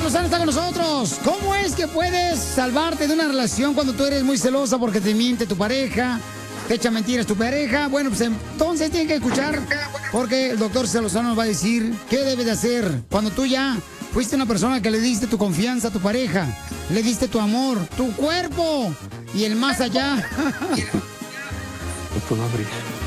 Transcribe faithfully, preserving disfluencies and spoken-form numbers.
Lozano está con nosotros. ¿Cómo es que puedes salvarte de una relación cuando tú eres muy celosa porque te miente tu pareja, te echa mentiras tu pareja? Bueno, pues entonces tienes que escuchar porque el doctor Lozano nos va a decir qué debes de hacer cuando tú ya fuiste una persona que le diste tu confianza a tu pareja, le diste tu amor, tu cuerpo y el más allá. No puedo abrir.